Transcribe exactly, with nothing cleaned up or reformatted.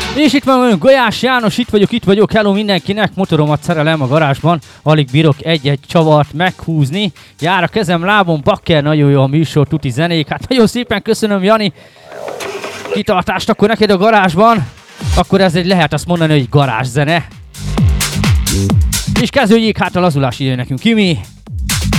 És itt van Golyás János, itt vagyok, itt vagyok, hello mindenkinek, motoromat szerelem a garázsban, alig bírok egy-egy csavart meghúzni, jár a kezem, lábom, bakker, nagyon jó a műsor, tuti zenék, hát nagyon szépen köszönöm, Jani, kitartást akkor neked a garázsban, akkor ez egy lehet azt mondani, hogy garázszene. És kezdődjék hát a lazulás, ide nekünk, Kimi.